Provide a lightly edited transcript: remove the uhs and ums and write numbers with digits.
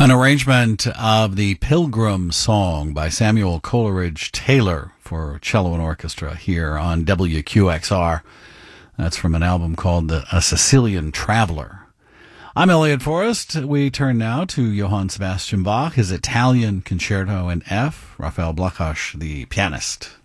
An arrangement of the Pilgrim Song by Samuel Coleridge Taylor for cello and orchestra here on WQXR. That's from an album called A Sicilian Traveler. I'm Elliot Forrest. We turn now to Johann Sebastian Bach, his Italian Concerto in F, Raphael Blachach, the pianist.